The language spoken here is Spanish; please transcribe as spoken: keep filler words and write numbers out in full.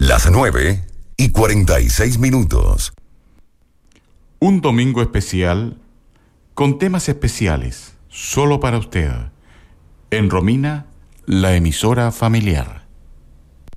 Las nueve y cuarenta y seis minutos. Un domingo especial con temas especiales, solo para usted. En Romina, la emisora familiar.